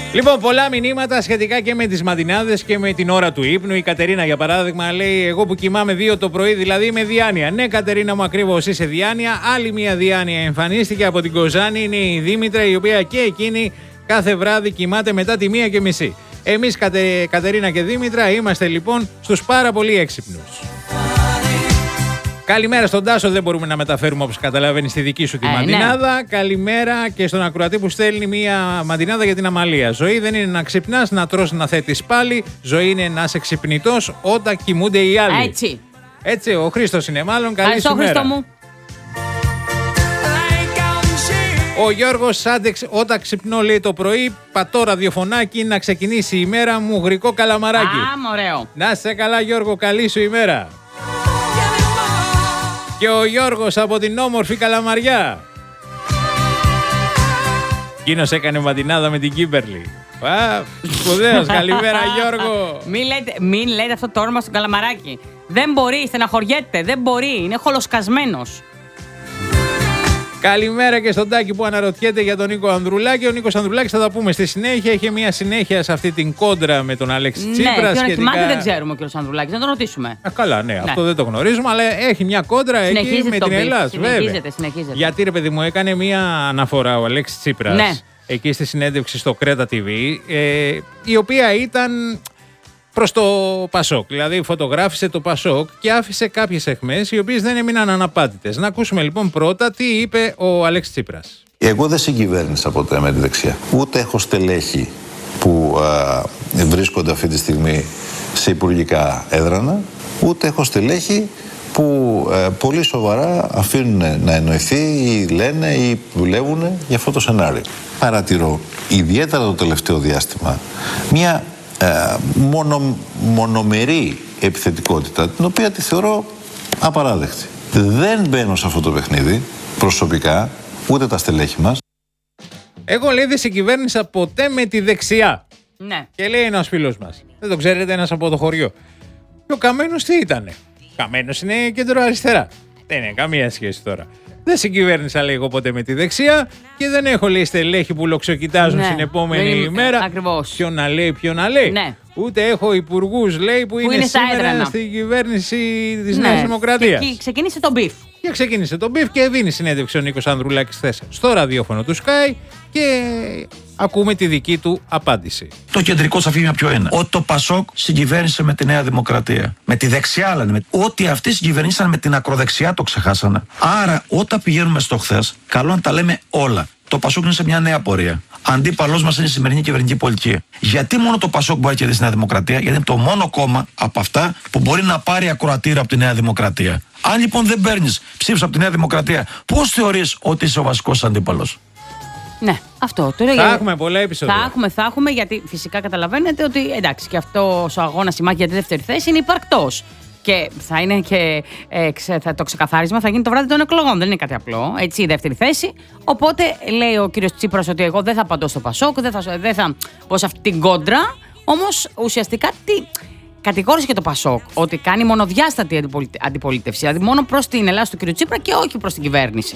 Λοιπόν, πολλά μηνύματα σχετικά και με τις μαντινάδες και με την ώρα του ύπνου. Η Κατερίνα, για παράδειγμα, λέει: εγώ που κοιμάμαι 2 το πρωί, δηλαδή είμαι διάνοια. Ναι, Κατερίνα μου, ακριβώς είσαι διάνοια. Άλλη μια διάνοια εμφανίστηκε από την Κοζάνη. Είναι η Δήμητρα, η οποία και εκείνη κάθε βράδυ κοιμάται μετά τη 1:30. Εμείς, Κατερίνα και Δήμητρα, είμαστε λοιπόν στους πάρα πολύ έξυπνους. Καλημέρα στον Τάσο, δεν μπορούμε να μεταφέρουμε όπως καταλαβαίνεις τη δική σου τη μαντινάδα. Ναι. Καλημέρα και στον ακροατή που στέλνει μία μαντινάδα για την Αμαλία. Ζωή δεν είναι να ξυπνάς, να τρως, να θέτεις πάλι. Ζωή είναι να είσαι ξυπνητός όταν κοιμούνται οι άλλοι. Έτσι, ο Χρήστος είναι μάλλον. Καλή σου μέρα. Μου. Ο Γιώργος άντεξε όταν ξυπνώ, λέει, το πρωί, πατώ ραδιοφωνάκι να ξεκινήσει η μέρα μου, γρικό καλαμαράκι. Ωραίο. Να σε καλά, Γιώργο, καλή σου ημέρα. Και ο Γιώργος από την όμορφη Καλαμαριά. Εκείνος έκανε μαντινάδα με την Κίμπερλι. Σπουδαίος, καλημέρα Γιώργο. Μην λέτε αυτό το όνομα στον Καλαμαράκι. Δεν μπορεί, στεναχωριέται, δεν μπορεί, είναι χολοσκασμένος. Καλημέρα και στον Τάκη που αναρωτιέται για τον Νίκο Ανδρουλάκη. Ο Νίκος Ανδρουλάκης, θα τα πούμε στη συνέχεια, είχε μια συνέχεια σε αυτή την κόντρα με τον Αλέξη Τσίπρα. Ναι, κοιμάται δεν ξέρουμε ο κ. Ανδρουλάκης, να τον ρωτήσουμε. Καλά, ναι, αυτό δεν το γνωρίζουμε, αλλά έχει μια κόντρα εκεί με την Ελλάδα. Συνεχίζεται. Γιατί, ρε παιδί μου, έκανε μια αναφορά ο Αλέξης Τσίπρας, ναι, εκεί στη συνέντευξη στο Κρέτα TV, η οποία ήταν προς το Πασόκ. Δηλαδή φωτογράφησε το Πασόκ και άφησε κάποιες αιχμές οι οποίες δεν έμειναν αναπάτητες. Να ακούσουμε λοιπόν πρώτα τι είπε ο Αλέξης Τσίπρας. Εγώ δεν συγκυβέρνησα ποτέ με τη δεξιά. Ούτε έχω στελέχη που βρίσκονται αυτή τη στιγμή σε υπουργικά έδρανα, ούτε έχω στελέχη που πολύ σοβαρά αφήνουν να εννοηθεί ή λένε ή δουλεύουν για αυτό το σενάριο. Παρατηρώ ιδιαίτερα το τελευταίο διάστημα μια μονομερή επιθετικότητα, την οποία τη θεωρώ απαράδεκτη. Δεν μπαίνω σε αυτό το παιχνίδι προσωπικά, ούτε τα στελέχη μας. Εγώ, λέει, δεν συγκυβέρνησα ποτέ με τη δεξιά. Ναι. Και λέει ένας φίλος μας, δεν το ξέρετε, ένας από το χωριό. Και ο Καμένος τι ήτανε? Καμένος είναι κέντρο αριστερά. Δεν είναι καμία σχέση τώρα. Δεν συγκυβέρνησα, λέει, εγώ ποτέ με τη δεξιά και δεν έχω, λέει, στελέχη που λοξοκοιτάζουν στην επόμενη ημέρα. Ακριβώς. Ποιο να λέει. Ναι. Ούτε έχω υπουργούς, λέει, που είναι σήμερα στην κυβέρνηση της Νέας Δημοκρατίας. Και ξεκίνησε το μπιφ. Και ξεκίνησε το μπιφ και δίνει συνέντευξη ο Νίκος Ανδρουλάκης χθες στο ραδιόφωνο του Sky και ακούμε τη δική του απάντηση. Το κεντρικό σαφήνεια ποιο είναι? Ότι το Πασόκ συγκυβέρνησε με τη Νέα Δημοκρατία. Με τη δεξιά, λένε. Ότι αυτοί συγκυβερνήσαν με την ακροδεξιά, το ξεχάσανε. Άρα, όταν πηγαίνουμε στο χθες, καλό να τα λέμε όλα. Το Πασόκ είναι σε μια νέα πορεία. Αντίπαλός μας είναι η σημερινή κυβερνητική πολιτική. Γιατί μόνο το Πασόκ μπορεί να κερδίσει τη Νέα Δημοκρατία? Γιατί είναι το μόνο κόμμα από αυτά που μπορεί να πάρει ακροατήρα από τη Νέα Δημοκρατία. Αν λοιπόν δεν παίρνεις ψήφους από τη Νέα Δημοκρατία, πώς θεωρείς ότι είσαι ο βασικός αντίπαλος? Ναι, αυτό. Θα έχουμε πολλά επεισόδια. Θα έχουμε, γιατί φυσικά καταλαβαίνετε ότι εντάξει, και αυτός ο αγώνας, η μάχη για τη δεύτερη θέση είναι υπαρκτός. Και θα είναι και το ξεκαθάρισμα θα γίνει το βράδυ των εκλογών. Δεν είναι κάτι απλό. Έτσι, η δεύτερη θέση. Οπότε λέει ο κύριος Τσίπρας ότι εγώ δεν θα απαντώ στο Πασόκ, δεν θα πω σε αυτή την κόντρα. Όμως ουσιαστικά κατηγόρησε και το Πασόκ ότι κάνει μονοδιάστατη αντιπολίτευση. Δηλαδή μόνο προς την Ελλάδα του κύριου Τσίπρα και όχι προς την κυβέρνηση.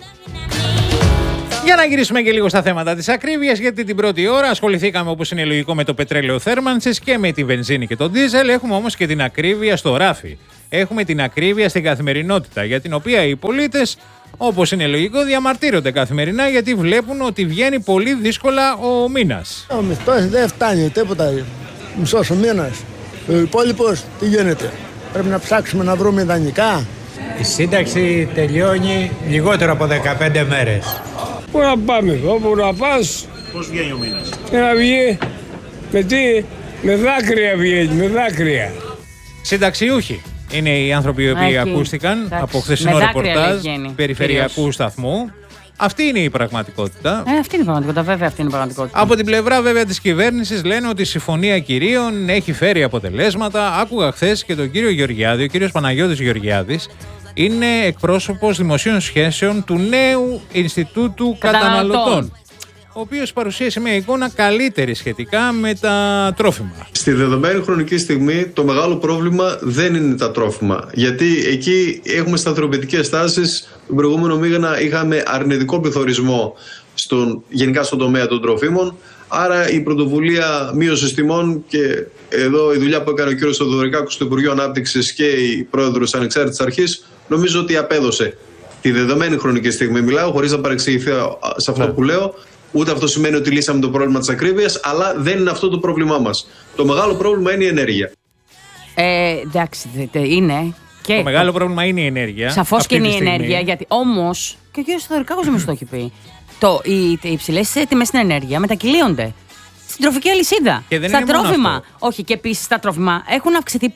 Για να γυρίσουμε και λίγο στα θέματα της ακρίβειας, γιατί την πρώτη ώρα ασχοληθήκαμε, όπως είναι λογικό, με το πετρέλαιο θέρμανσης και με τη βενζίνη και το ντίζελ. Έχουμε όμως και την ακρίβεια στο ράφι. Έχουμε την ακρίβεια στην καθημερινότητα, για την οποία οι πολίτες, όπως είναι λογικό, διαμαρτύρονται καθημερινά, γιατί βλέπουν ότι βγαίνει πολύ δύσκολα ο μήνας. Ο μισθός δεν φτάνει τίποτα. Μισός ο μήνας. Ο υπόλοιπος τι γίνεται? Πρέπει να ψάξουμε να βρούμε ιδανικά. Η σύνταξη τελειώνει λιγότερο από 15 μέρες. Πού να πάμε, όπου να πας. Πώς βγαίνει ο μήνας? Να βγει, με δάκρυα βγαίνει, με δάκρυα. Συνταξιούχοι είναι οι άνθρωποι οι οποίοι ακούστηκαν από χθεσινό ρεπορτάζ περιφερειακού σταθμού. Αυτή είναι η πραγματικότητα. Αυτή είναι η πραγματικότητα, βέβαια, αυτή είναι η πραγματικότητα. Από την πλευρά, βέβαια, της κυβέρνησης λένε ότι η συμφωνία κυρίων έχει φέρει αποτελέσματα. Άκουγα χθες και τον κύριο Γεωργιάδη, ο κύριος Παναγιώτης Γεωργιάδης, είναι εκπρόσωπος δημοσίων σχέσεων του νέου Ινστιτούτου Καταναλωτών, ο οποίος παρουσίασε μια εικόνα καλύτερη σχετικά με τα τρόφιμα. Στη δεδομένη χρονική στιγμή το μεγάλο πρόβλημα δεν είναι τα τρόφιμα, γιατί εκεί έχουμε σταθεροποιητικές τάσεις. Τον προηγούμενο μήνα είχαμε αρνητικό πληθωρισμό γενικά στον τομέα των τροφίμων. Άρα η πρωτοβουλία μείωσης τιμών και εδώ η δουλειά που έκανε ο κ. Θεοδωρικάκος στο Υπουργείο Ανάπτυξης και η πρόεδρος Ανεξάρτητης Αρχής, νομίζω ότι απέδωσε. Τη δεδομένη χρονική στιγμή μιλάω, χωρίς να παρεξηγηθώ σε αυτό που λέω. Ούτε αυτό σημαίνει ότι λύσαμε το πρόβλημα της ακρίβειας, αλλά δεν είναι αυτό το πρόβλημά μας. Το μεγάλο πρόβλημα είναι η ενέργεια. Εντάξει, είναι. Και το μεγάλο πρόβλημα είναι η ενέργεια. Σαφώς και είναι η ενέργεια, γιατί όμως. Και ο κ. Θεοδωρικάκος όμως το έχει πει. Οι υψηλές τιμές στην ενέργεια μετακυλίονται στην τροφική αλυσίδα. Στα τρόφιμα. Όχι, και επίσης στα τρόφιμα έχουν αυξηθεί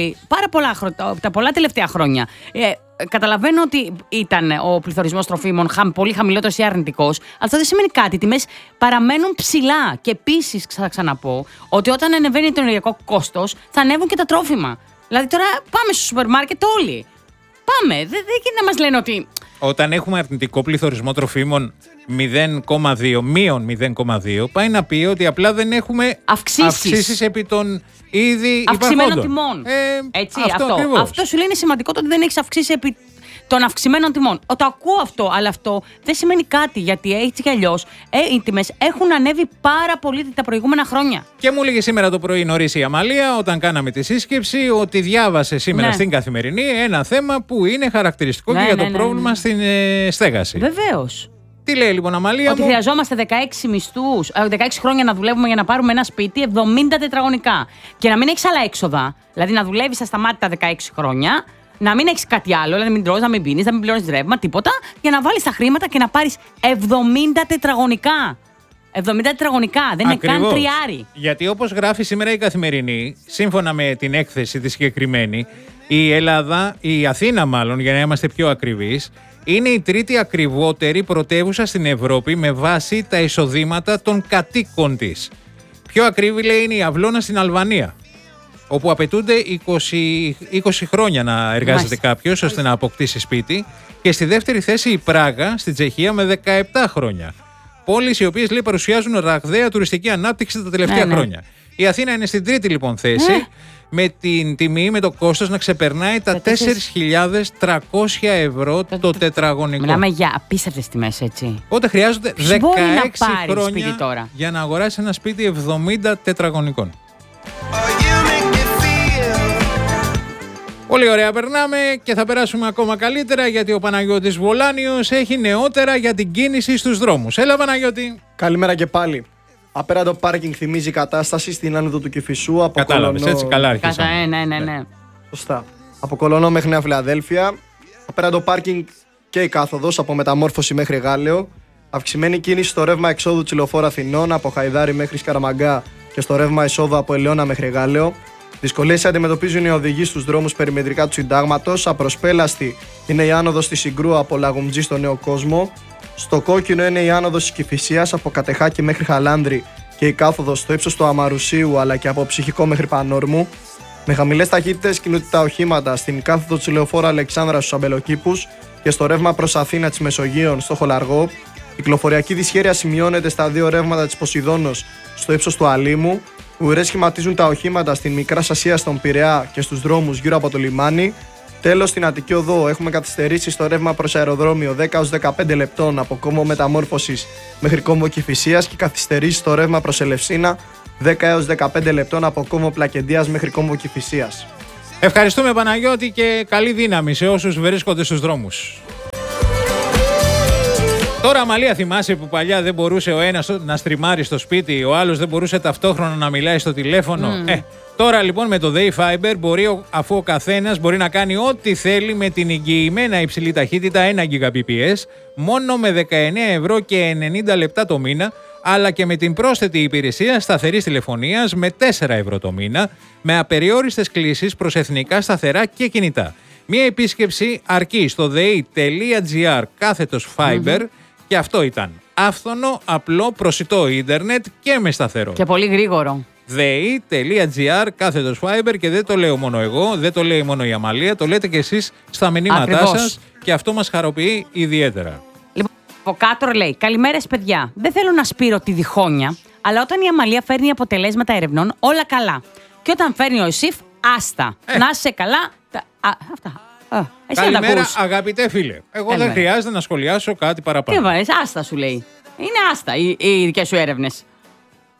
τα πολλά τελευταία χρόνια. Καταλαβαίνω ότι ήταν ο πληθωρισμός τροφίμων πολύ χαμηλότερος ή αρνητικός, αλλά αυτό δεν σημαίνει κάτι. Οι τιμές παραμένουν ψηλά. Και επίσης, θα ξαναπώ, ότι όταν ανεβαίνει το ενεργειακό κόστος, θα ανέβουν και τα τρόφιμα. Δηλαδή τώρα πάμε στο σούπερ μάρκετ όλοι. Πάμε. Δεν να μας λένε ότι. Όταν έχουμε αρνητικό πληθωρισμό τροφίμων 0,2, μείον 0,2, πάει να πει ότι απλά δεν έχουμε αυξήσεις επί των ήδη αυξημένων τιμών. Έτσι, αυτό σου λέει είναι σημαντικό το ότι δεν έχεις αυξήσει επί των αυξημένων τιμών. Το ακούω αυτό, αλλά αυτό δεν σημαίνει κάτι, γιατί έτσι κι αλλιώς οι τιμές έχουν ανέβει πάρα πολύ τα προηγούμενα χρόνια. Και μου έλεγε σήμερα το πρωί νωρίς η Αμαλία, όταν κάναμε τη σύσκεψη, ότι διάβασε σήμερα στην Καθημερινή ένα θέμα που είναι χαρακτηριστικό και για το πρόβλημα στην στέγαση. Βεβαίως. Τι λέει λοιπόν, Αμαλία? Ότι χρειαζόμαστε 16 μισθούς, 16 χρόνια να δουλεύουμε για να πάρουμε ένα σπίτι 70 τετραγωνικά. Και να μην έχεις άλλα έξοδα. Δηλαδή να δουλεύεις ασταμάτητα 16 χρόνια, να μην έχεις κάτι άλλο, δηλαδή να μην τρως, να μην πίνεις, να μην πληρώνεις ρεύμα, τίποτα, για να βάλεις τα χρήματα και να πάρεις 70 τετραγωνικά. 70 τετραγωνικά, δεν είναι καν τριάρι. Γιατί όπως γράφει σήμερα η Καθημερινή, σύμφωνα με την έκθεση τη συγκεκριμένη, η Ελλάδα, η Αθήνα μάλλον, για να είμαστε πιο ακριβείς, είναι η τρίτη ακριβότερη πρωτεύουσα στην Ευρώπη με βάση τα εισοδήματα των κατοίκων της. Πιο ακριβή, λέει, είναι η Αυλώνα στην Αλβανία, όπου απαιτούνται 20 χρόνια να εργάζεται κάποιος ώστε να αποκτήσει σπίτι, και στη δεύτερη θέση η Πράγα στην Τσεχία με 17 χρόνια. Πόλεις οι οποίες, λέει, παρουσιάζουν ραγδαία τουριστική ανάπτυξη τα τελευταία χρόνια. Η Αθήνα είναι στην τρίτη λοιπόν θέση, με την τιμή, με το κόστος να ξεπερνάει τα 4.300 ευρώ το τετραγωνικό. Μιλάμε για απίστευτες τιμές, έτσι. Οπότε χρειάζονται 16 χρόνια για να αγοράσει ένα σπίτι 70 τετραγωνικών. Πολύ ωραία περνάμε και θα περάσουμε ακόμα καλύτερα, γιατί ο Παναγιώτης Βολάνιος έχει νεότερα για την κίνηση στους δρόμους. Έλα, Παναγιώτη. Καλημέρα και πάλι. Απέραντο πάρκινγκ θυμίζει η κατάσταση στην άνοδο του Κηφισού. Κατάλαβες, έτσι καλά άρχισαμε. Ναι. Σωστά. Από Κολονό μέχρι Νέα Φιλαδέλφια. Απέραντο πάρκινγκ και η κάθοδος από Μεταμόρφωση μέχρι Γάλεο. Αυξημένη κίνηση στο ρεύμα εξόδου της Λεωφόρου Αθηνών από Χαϊδάρι μέχρι Σκαραμαγκά και στο ρεύμα εισόδου από Ελαιώνα μέχρι Γάλεο. Δυσκολίες αντιμετωπίζουν οι οδηγοί στους δρόμους περιμετρικά του Συντάγματος. Απροσπέλαστη είναι η άνοδος της Συγκρού από Λαγουμτζή στο Νέο Κόσμο. Στο κόκκινο είναι η άνοδος της Κηφισίας από Κατεχάκη μέχρι Χαλάνδρη και η κάθοδος στο ύψος του Αμαρουσίου, αλλά και από Ψυχικό μέχρι Πανόρμου. Με χαμηλές ταχύτητες κινούνται τα οχήματα στην κάθοδο της Λεωφόρου Αλεξάνδρα στους Αμπελοκήπους και στο ρεύμα προς Αθήνα της Μεσογείων στο Χολαργό. Η κυκλοφοριακή δυσχέρεια σημειώνεται στα δύο ρεύματα της Ποσειδώνος στο ύψος του Αλήμου. Ουρές σχηματίζουν τα οχήματα στην Μικράς Ασίας στον Πειραιά και στους δρόμους γύρω από το λιμάνι. Τέλος, στην Αττική Οδό έχουμε καθυστερήσει στο ρεύμα προς αεροδρόμιο 10-15 λεπτών από κόμβο Μεταμόρφωσης μέχρι κόμβο Κηφισίας και καθυστερήσει στο ρεύμα προς Ελευσίνα 10-15 λεπτών από κόμβο Πλακεντίας μέχρι κόμβο Κηφισίας. Ευχαριστούμε, Παναγιώτη, και καλή δύναμη σε όσους βρίσκονται στους δρόμους. Τώρα, Αμαλία, θυμάσαι που παλιά δεν μπορούσε ο ένας να στριμάρει στο σπίτι, ο άλλος δεν μπορούσε ταυτόχρονα να μιλάει στο τηλέφωνο? Τώρα λοιπόν με το Dayfiber μπορεί, αφού ο καθένας μπορεί να κάνει ό,τι θέλει με την εγγυημένα υψηλή ταχύτητα 1 Gbps, μόνο με 19 ευρώ και 90 λεπτά το μήνα, αλλά και με την πρόσθετη υπηρεσία σταθερής τηλεφωνίας με 4 ευρώ το μήνα, με απεριόριστες κλήσεις προς εθνικά σταθερά και κινητά. Μία επίσκεψη αρκεί στο dei.gr/fiber και αυτό ήταν άφθονο, απλό, προσιτό ίντερνετ και με σταθερό. Και πολύ γρήγορο. dei.gr/fiber, και δεν το λέω μόνο εγώ, δεν το λέει μόνο η Αμαλία, το λέτε και εσείς στα μηνύματά σας και αυτό μας χαροποιεί ιδιαίτερα. Λοιπόν, ο Κάτρο λέει: καλημέρες, παιδιά. Δεν θέλω να σπείρω τη διχόνια, αλλά όταν η Αμαλία φέρνει αποτελέσματα ερευνών, όλα καλά. Και όταν φέρνει ο ΕΣΥΦ, άστα. Να είσαι καλά. Αυτά. Καλημέρα, αγαπητέ φίλε. Εγώ δεν χρειάζεται να σχολιάσω κάτι παραπάνω. Τι βάζεις, άστα σου λέει. Είναι άστα οι δικές σου έρευνες.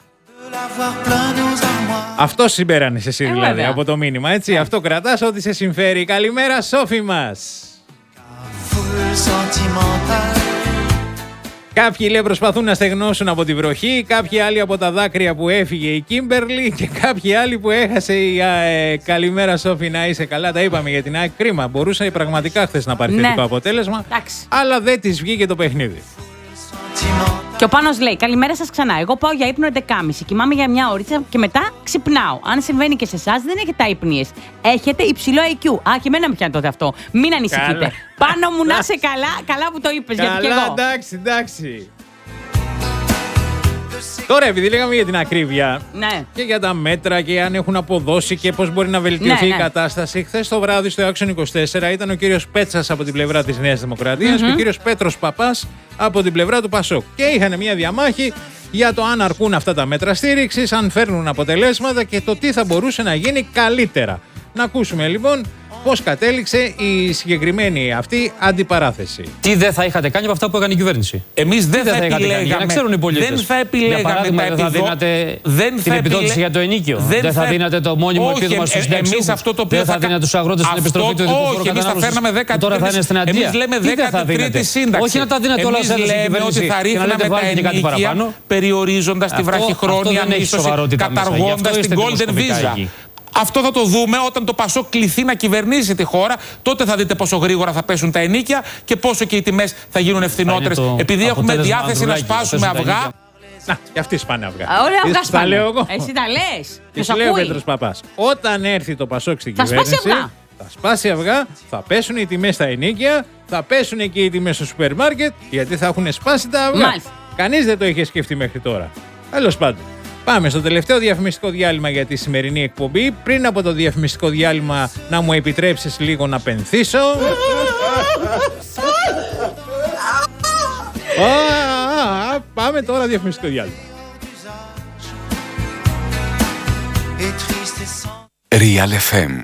Αυτό συμπέρανες εσύ δηλαδή από το μήνυμα, έτσι. Αυτό κρατάς, ό,τι σε συμφέρει. Καλημέρα, Σόφη μας. Κάποιοι λέει προσπαθούν να στεγνώσουν από τη βροχή, κάποιοι άλλοι από τα δάκρυα που έφυγε η Κίμπερλι και κάποιοι άλλοι που έχασε η καλημέρα Σόφη, να είσαι καλά. Τα είπαμε για την ΑΕΚ. Κρίμα, μπορούσε πραγματικά χθες να πάρει θετικό αποτέλεσμα, αλλά δεν της βγήκε το παιχνίδι. Και ο Πάνος λέει: καλημέρα σας ξανά. Εγώ πάω για ύπνο 11.30. Κοιμάμαι για μια ώριτσα και μετά ξυπνάω. Αν συμβαίνει και σε εσάς, δεν έχετε ύπνιες. Έχετε υψηλό IQ. Α, και εμένα με πιάνει τότε αυτό. Μην ανησυχείτε. Πάνω μου να είσαι καλά. Καλά που το είπες. Καλά, γιατί και εγώ. εντάξει. Τώρα, επειδή λέγαμε για την ακρίβεια και για τα μέτρα και αν έχουν αποδώσει και πώς μπορεί να βελτιωθεί η κατάσταση, χθες το βράδυ στο Action 24 ήταν ο κύριος Πέτσας από την πλευρά της Νέας Δημοκρατίας και ο κύριος Πέτρος Παπάς από την πλευρά του Πασόκ. Και είχαν μια διαμάχη για το αν αρκούν αυτά τα μέτρα στήριξης, αν φέρνουν αποτελέσματα και το τι θα μπορούσε να γίνει καλύτερα. Να ακούσουμε λοιπόν πώς κατέληξε η συγκεκριμένη αυτή αντιπαράθεση. Τι δεν θα είχατε κάνει από αυτά που έκανε η κυβέρνηση? Εμείς δεν θα επιλέγαμε. Για να ξέρουν οι πολίτες. Δεν θα επιλέγαμε. Για παράδειγμα, δεν θα δίνατε την επιδότηση για το ενοίκιο. Δεν θα δίνατε το μόνιμο επίδομα στους συνταξιούχους. Δεν θα δίνατε στους αγρότες την επιστροφή του ειδικού φόρου κατανάλωσης. Τώρα θα είναι στην αντία. Εμείς λέμε 13η σύνταξη. Όχι να τα δίνατε όλα σε κυβέρνηση και να λέτε βάλτε και κάτι παραπάνω. Περιορίζοντας τη βραχυχρόνια μίσθωση, καταργώντας την Golden Visa. Αυτό θα το δούμε όταν το Πασόκ κληθεί να κυβερνήσει τη χώρα. Τότε θα δείτε πόσο γρήγορα θα πέσουν τα ενοίκια και πόσο και οι τιμές θα γίνουν ευθυνότερες. Επειδή έχουμε διάθεση να σπάσουμε αυγά. Να, και αυτοί σπάνε αυγά. Ωραία, αυγά σπάνε. Τα λέω εγώ. Εσύ τα λες. Και σου λέει ο Πέτρος Παπάς. Όταν έρθει το Πασόκ στην κυβέρνηση, θα σπάσει αυγά, θα πέσουν οι τιμές στα ενοίκια, θα πέσουν και οι τιμές στο σούπερ μάρκετ, γιατί θα έχουν σπάσει τα αυγά. Κανείς δεν το είχε σκεφτεί μέχρι τώρα. Τέλος πάντων. Πάμε στο τελευταίο διαφημιστικό διάλειμμα για τη σημερινή εκπομπή. Πριν από το διαφημιστικό διάλειμμα, να μου επιτρέψεις λίγο να πενθήσω. Πάμε τώρα διαφημιστικό διάλειμμα. Real FM.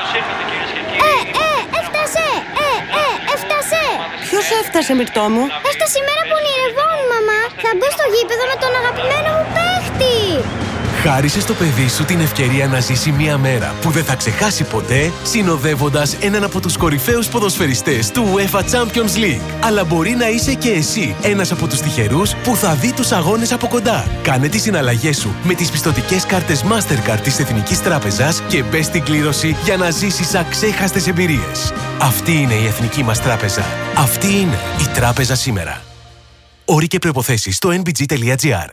Έφτασε! Ποιος έφτασε, Μυρτώ μου? Έφτασε η μέρα που ονειρευόμουν, μαμά. Θα μπω στο γήπεδο με τον αγαπημένο μου παίχτη. Χάρισε στο παιδί σου την ευκαιρία να ζήσει μια μέρα που δεν θα ξεχάσει ποτέ, συνοδεύοντας έναν από τους κορυφαίους ποδοσφαιριστές του UEFA Champions League. Αλλά μπορεί να είσαι και εσύ ένας από τους τυχερούς που θα δει τους αγώνες από κοντά. Κάνε τις συναλλαγές σου με τις πιστωτικές κάρτες Mastercard της Εθνικής Τράπεζας και μπες στην κλήρωση για να ζήσεις αξέχαστες εμπειρίες. Αυτή είναι η Εθνική μας Τράπεζα. Αυτή είναι η Τράπεζα σήμερα. Όροι και προϋποθέσεις στο nbg.gr.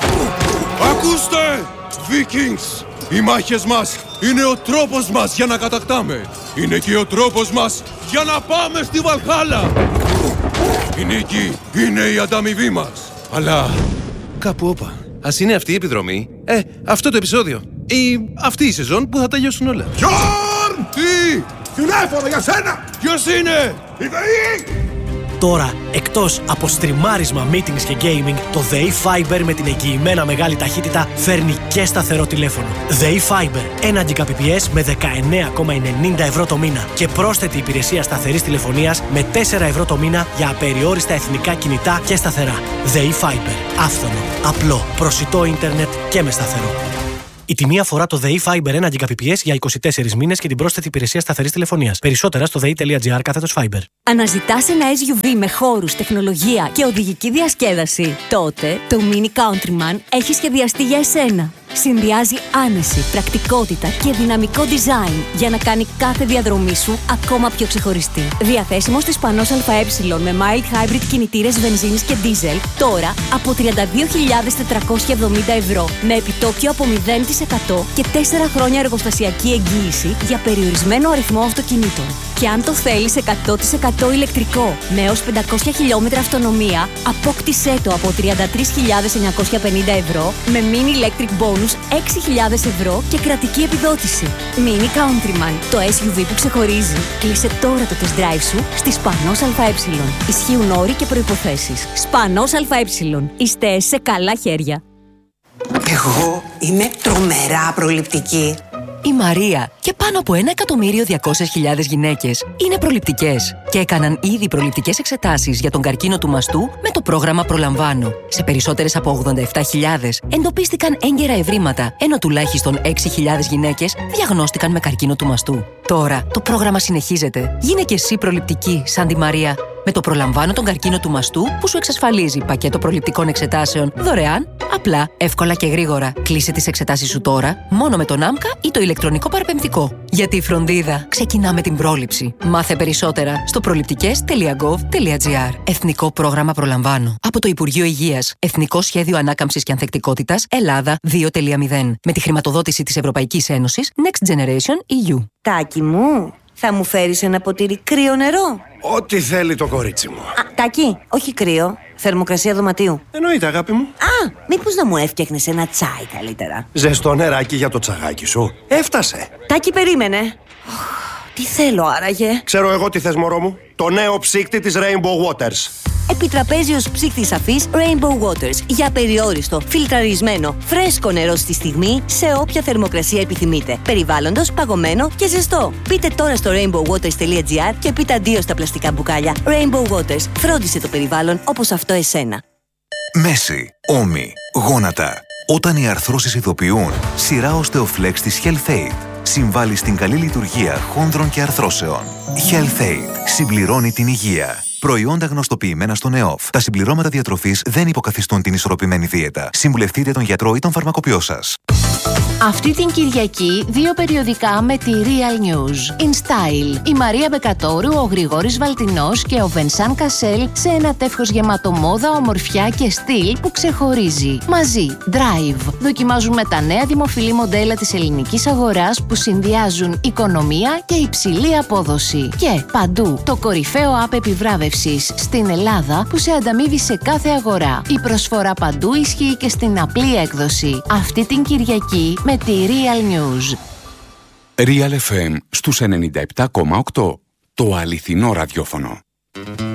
Ακούστε! Vikings! Οι μάχες μας είναι ο τρόπος μας για να κατακτάμε. Είναι και ο τρόπος μας για να πάμε στη Βαλχάλα. Η νίκη είναι η ανταμοιβή μας. Αλλά κάπου όπα. Ας είναι αυτή η επιδρομή. Αυτό το επεισόδιο. Ή αυτή η σεζόν που θα τελειώσουν όλα. Γιόρν! Τι! Τηλέφωνο για σένα! Ποιος είναι? Η ΔΕΗ! Τώρα, εκτός από στριμάρισμα, meetings και gaming, το ΔΕΗ Fiber με την εγγυημένα μεγάλη ταχύτητα φέρνει και σταθερό τηλέφωνο. ΔΕΗ Fiber, 1 Gbps με 19,90 ευρώ το μήνα και πρόσθετη υπηρεσία σταθερής τηλεφωνίας με 4 ευρώ το μήνα για απεριόριστα εθνικά κινητά και σταθερά. ΔΕΗ Fiber, άφθονο, απλό, προσιτό ίντερνετ και με σταθερό. Η τιμή αφορά το ΔΕΗ Fiber 1 Gbps για 24 μήνες και την πρόσθετη υπηρεσία σταθερής τηλεφωνίας. Περισσότερα στο dei.gr/Fiber. Αναζητάς ένα SUV με χώρους, τεχνολογία και οδηγική διασκέδαση? Τότε το Mini Countryman έχει σχεδιαστεί για εσένα. Συνδυάζει άνεση, πρακτικότητα και δυναμικό design για να κάνει κάθε διαδρομή σου ακόμα πιο ξεχωριστή. Διαθέσιμο στις Πανός ΑΕ με mild hybrid κινητήρες βενζίνης και diesel τώρα από 32.470 ευρώ με επιτόκιο από 0% και 4 χρόνια εργοστασιακή εγγύηση για περιορισμένο αριθμό αυτοκινήτων. Και αν το θέλεις 100% ηλεκτρικό με έως 500 χιλιόμετρα αυτονομία, απόκτησέ το από 33.950 ευρώ με mini electric bonus 6.000 ευρώ και κρατική επιδότηση. Mini Countryman, το SUV που ξεχωρίζει. Κλείσε τώρα το test drive σου στη Σπανός ΑΕ. Ισχύουν όροι και προϋποθέσεις. Σπανός ΑΕ. Είστε σε καλά χέρια. Εγώ είμαι τρομερά προληπτική. η Μαρία και πάνω από 1.200.000 γυναίκες είναι προληπτικές και έκαναν ήδη προληπτικές εξετάσεις για τον καρκίνο του μαστού με το πρόγραμμα Προλαμβάνω. Σε περισσότερες από 87.000 εντοπίστηκαν έγκαιρα ευρήματα, ενώ τουλάχιστον 6.000 γυναίκες διαγνώστηκαν με καρκίνο του μαστού. Τώρα το πρόγραμμα συνεχίζεται. Γίνε και εσύ προληπτική σαν τη Μαρία. Με το Προλαμβάνω τον καρκίνο του μαστού που σου εξασφαλίζει πακέτο προληπτικών εξετάσεων δωρεάν, απλά, εύκολα και γρήγορα. Κλείσε τις εξετάσεις σου τώρα, μόνο με τον ΆΜΚΑ ή το ηλεκτρονικό παραπεμφτικό. Γιατί η φροντίδα ξεκινά με την πρόληψη. Μάθε περισσότερα στο προληπτικές.gov.gr. Εθνικό πρόγραμμα Προλαμβάνω. Από το Υπουργείο Υγείας. Εθνικό Σχέδιο Ανάκαμψης και Ανθεκτικότητας Ελλάδα 2.0. Με τη χρηματοδότηση της Ευρωπαϊκής Ένωσης Next Generation EU. Τάκη μου, θα μου φέρεις ένα ποτήρι κρύο νερό? Ό,τι θέλει το κορίτσι μου. Τάκη, όχι κρύο. Θερμοκρασία δωματίου. Εννοείται, αγάπη μου. Μήπως να μου έφτιαχνες ένα τσάι καλύτερα? Ζεστό νεράκι για το τσαγάκι σου. Έφτασε. Τάκη, περίμενε. Τι θέλω άραγε? Ξέρω εγώ τι θες, μωρό μου. Το νέο ψύκτη της Rainbow Waters. Επιτραπέζιος ψύκτης αφής Rainbow Waters. Για περιόριστο, φιλτραρισμένο, φρέσκο νερό στη στιγμή, σε όποια θερμοκρασία επιθυμείτε. Περιβάλλοντος, παγωμένο και ζεστό. Μπείτε τώρα στο rainbowwaters.gr και πείτε αντίο στα πλαστικά μπουκάλια. Rainbow Waters. Φρόντισε το περιβάλλον όπως αυτό εσένα. Μέση, ώμοι, γόνατα. Όταν οι αρθρώσεις ειδοποιούν, σειρά Osteoflex της HealthAid συμβάλλει στην καλή λειτουργία χόνδρων και αρθρώσεων. HealthAid συμπληρώνει την υγεία. Προϊόντα γνωστοποιημένα στον ΕΟΦ. Τα συμπληρώματα διατροφής δεν υποκαθιστούν την ισορροπημένη δίαιτα. Συμβουλευτείτε τον γιατρό ή τον φαρμακοποιό σας. Αυτή την Κυριακή, 2 περιοδικά με τη Real News. In Style, η Μαρία Μπεκατόρου, ο Γρηγόρης Βαλτινός και ο Βενσάν Κασέλ σε ένα τεύχος γεμάτο μόδα, ομορφιά και στυλ που ξεχωρίζει. Μαζί, Drive. Δοκιμάζουμε τα νέα δημοφιλή μοντέλα της ελληνικής αγοράς που συνδυάζουν οικονομία και υψηλή απόδοση. Και παντού, το κορυφαίο app επιβράβευσης στην Ελλάδα που σε ανταμείβει σε κάθε αγορά. Η προσφορά παντού ισχύει και στην απλή έκδοση. Αυτή την Κυριακή με τη Real News. Real FM στους 97,8. Το αληθινό ραδιόφωνο.